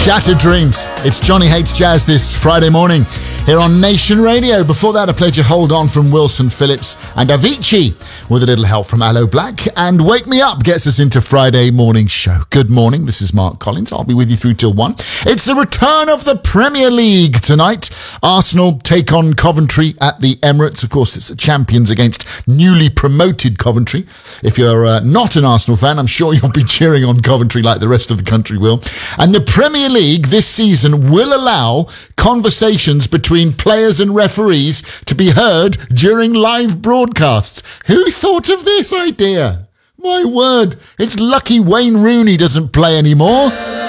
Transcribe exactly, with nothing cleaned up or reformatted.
Shattered Dreams. It's Johnny Hates Jazz this Friday morning here on Nation Radio. Before that, I played you Hold On from Wilson Phillips and Avicii with a little help from Aloe Black. And Wake Me Up gets us into Friday morning show. Good morning. This is Mark Collins. I'll be with you through till one. It's the return of the Premier League tonight. Arsenal take on Coventry at the Emirates. Of course, it's the champions against newly promoted Coventry. If you're uh, not an Arsenal fan, I'm sure you'll be cheering on Coventry like the rest of the country will. And the Premier League this season will allow conversations between players and referees to be heard during live broadcasts. Who thought of this idea? My word, it's lucky Wayne Rooney doesn't play anymore.